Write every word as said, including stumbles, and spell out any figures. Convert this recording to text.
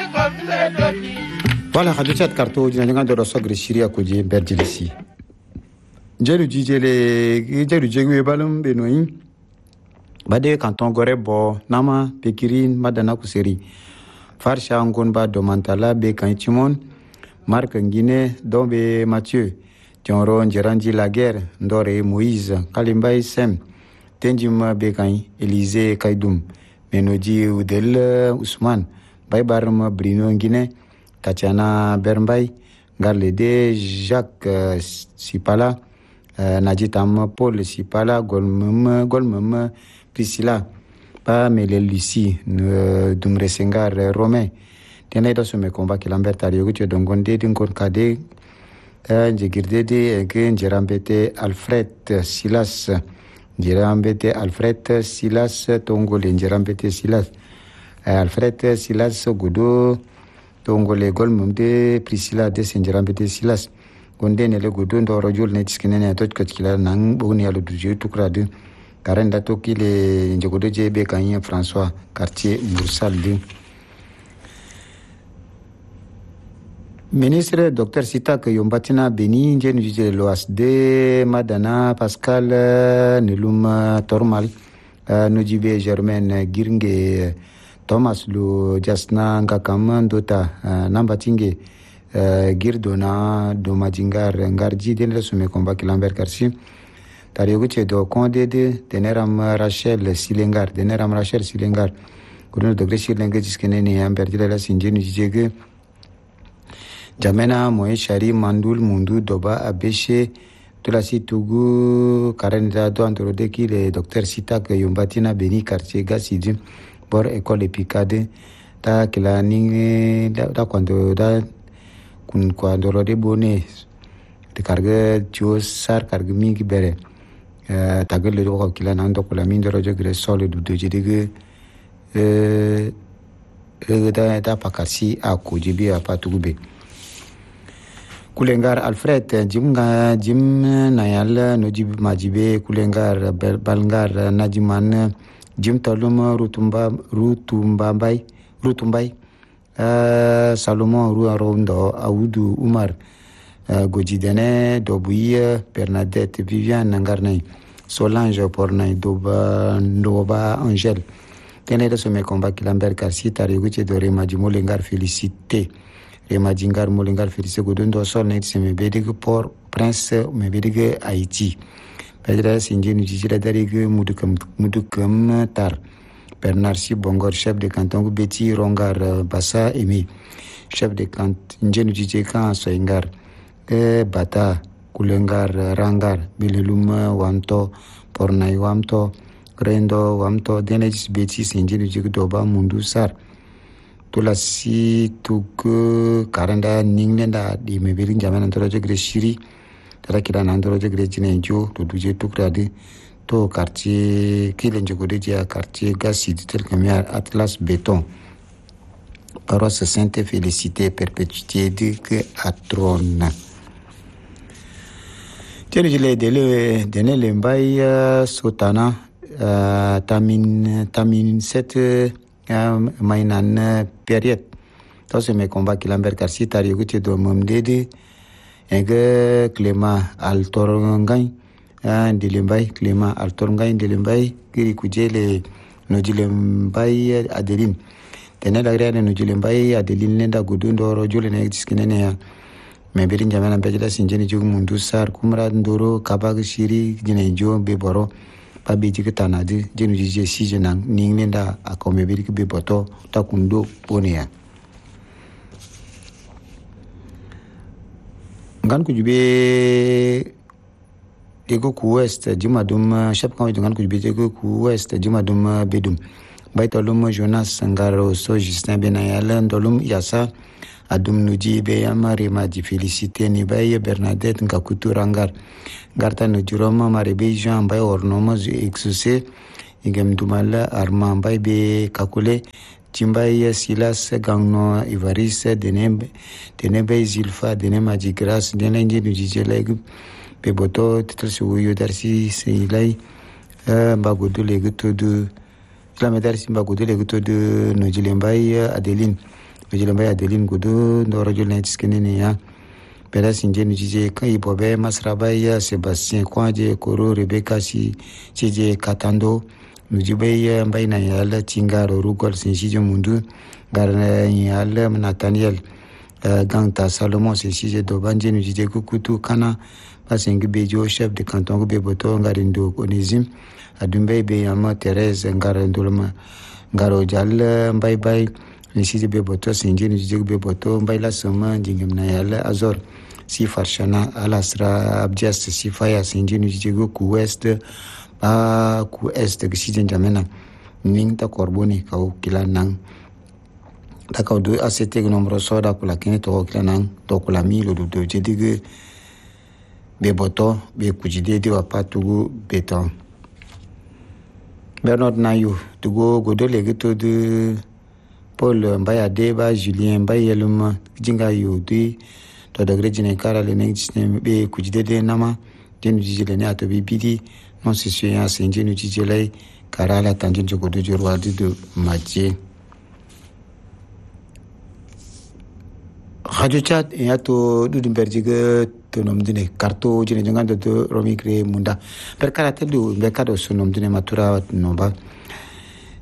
Voilà, radio chat karto dina nga do sogre shiria ko je berdilisi. Jeru jijele jeru jegwe balum benoyi. Bade kanton gore bo nama pekirin madana kuseri. Farsha ngon ba do mantala be kan timon Marc Ngine dombe Mathieu Tionro Njeranji la guerre ndore Moïse Kalimbai Sem Tenjima be kan Élysée Kaidoum Menodi Udel Ousmane Baybarma Brino Ngine Tatiana Bermbay Garlede Jacques uh, Sipala uh, Najitam Paul Sipala Golmum Golmum Priscilla Pa Mele Lucie uh, Dumre Sengar uh, Romain Tena ida sume combat ki Lambert Ariyogu tu dongonde dinkon kade uh, Njigirdede Ege Njerambete Alfred Silas Njerambete Alfred Silas Tongole Njerambete Silas uh, Alfred Silas Godo Tongole Golmumde Priscilla de Njerambete Silas Gonde nele Godo Ndoro Jul Netiskinene Tot Kotkila Nang Boni Aluduje Tukrade Karenda Toki le Njogodo Jebe Kanyen François Quartier Moursal Ministre Docteur Sitak Yombatina Beni Njenu Jije Loasde Madana Pascal Nilum Tormal Nujibe Germaine Giringe Thomas Lu Jasna Ngakam Dota Nambatinge Girdona Domajingar Ngarji Denle Sume Komba Kilambert Karsi Tarioguche do Konde de Deneram Rachel Silengar Deneram Rachel Silengar Kuno Dogre Silenge Jiskenene Amberdile La Sinjenu Jijege Jamena Moe Shari Mandul Mundu Doba Abeshe Tulasi Tugu Karenda Do Antorodeki le Docteur Sitak Yombatina Beni Quartier Gasidi Bor École Epicade Ta Kila Ninge Da Quando Da Kun Quando Rode Bone De Carga Tio Sar Carga Mingi Bere Tagel Le Roko Kila Nando Kula Mindo Rojo Gre Sole Du Dojidige Da Da Pakasi Ako Jibi Apatugube Kulengar Alfred Jimga Jim Nayal Nojib Majibe Kulengar Balngar Najiman Jim Talum Rutumba Rutumbambai Rutumbai uh, Salomon Ruarondo Aoudou Oumar uh, Gojidene Dobouye Bernadette Viviane Nangarnay Solange Pornay Doba Ndoba Angel Tenere Somme Combat Kilambert Kassi Tariguche Dore Majimolengar Félicité Rema Jingar Molingar Félicité Godondo Sol Net Semebedig Port Prince Mebedig Haïti Pedra Sinjenu Jijira Darig Mudukam Mudukam Tar Bernard Si Bongor chef de canton Betty Rongar Bassa Emi chef de canton Njenu Jijekan Soingar Bata Kulengar Rangar Bililum Wamto Pornay Wamto Rendo Wamto Denejis Betty Sinjenu Jigdoba Mundu Sar Tulasi Tuk Karanda Ninglenda di Mebirin Jaman Antoroje Greshiri Tarakira Nandoroje Grejinenjo to Duje Tukradi to quartier Kilenjogodeja quartier Gassi tel comme Atlas Béton Paroisse Sainte Félicité Perpétuité de Atron Tienjile dele denele mbay Sotana Tamin Tamin sept Mainan période to se me combat Kilambert Karsi Tarioguche do Momdede Enge Clément Altorngay Ndilimbay Clément Altorngay Ndilimbay Kiri Kujele Nojilembay Adeline Tene la grade Nojilembay Adeline Lenda Gudundo Rojule ne diskinene ya Mebirin Jamana Bejela Sinjeni Jug Mundu Sar Kumrad Ndoro Kabag Shiri Jinejo Beboro Pabi Jikitana de Jenu Jije Sijenang Ninglenda Akomebiri Beboto Takundo Ponea Ngan Kujube Ego ku West Jumadum Chef kan Ngan Kujube Ego ku West Jumadum Bedum Baitalum Jonas Sangaro So Justin Benayal Ndolum Yasa Adum Nuji Beyama Remaji Félicité Nibaye Bernadette Ngakutu Rangar Garta Nujuroma Marebe Jean Bay Ornoma Exaucé Igem Dumala Armand Bay Be Kakule Chimbaye Silas Gangno Ivaris Denebe Denebe Zilfa Denema Jigras Denenje Nujijeleg Beboto Titre Suyo Darsi Seilai Bagodo Leguto de la Medarsi Bagodo Leguto de Nujilembay Adeline vejile mbaya Adeline Godo ndo radio lentiskenene ya pera sinje nujije kan ibobe masrabaya Sebastien Kwaje Koro Rebecca si cheje Katando nujibe mbay na yalla tingaro rugol sinjije mundu garna yalla Nathaniel uh, Gangta Salomon sinjije dobanje nujije kukutu kana pasengi bejo chef de canton be boto ngarindo Onésime adumbe be yama Thérèse ngarandolma ngaro jall mbay bay nisije be boto sinje nujije be boto mbay la sama jingem na yalla Azor si farshana alasra abjas si faya sinje nujije ku west ba ku est de si jamena ning ta korboni ka kila nang ta ka do asete nombre soda kula kene to kila nang to kula milo do do jedige be boto be kujide de wa patugo beton Bernard Nayo tugo godole geto de Paul Mbaya Deba Julien Mbaya Luma jinga yo de to de grejine kara le nek jine be kujide de nama jenu jijile ne ato bi bidi non c'est sûr ya senje nu jijile kara la tanjin jogo de jorwa de mathieu Radio Chat e ato du berjige to nom dine karto jine jangando to romi kre munda per karate du be kado so nom dine matura no ba